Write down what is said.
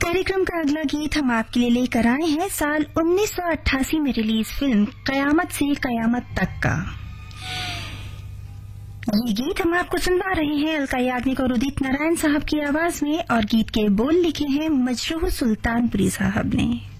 कार्यक्रम का अगला गीत हम आपके लिए लेकर आए हैं साल 1988 में रिलीज फिल्म कयामत से कयामत तक का। ये गीत हम आपको सुनवा रहे हैं अलका याग्निक और उदित नारायण साहब की आवाज में, और गीत के बोल लिखे हैं मजरूह सुल्तानपुरी साहब ने।